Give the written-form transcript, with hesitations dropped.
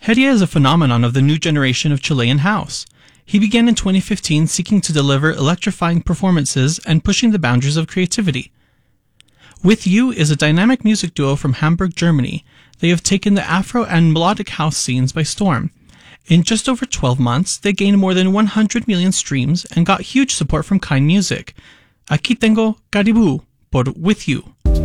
Heredia is a phenomenon of the new generation of Chilean house. He began in 2015 seeking to deliver electrifying performances and pushing the boundaries of creativity. With You is a dynamic music duo from Hamburg, Germany. They have taken the Afro and melodic house scenes by storm. In just over 12 months, they gained more than 100 million streams and got huge support from Kind Music. Aquí tengo Caribou por With You.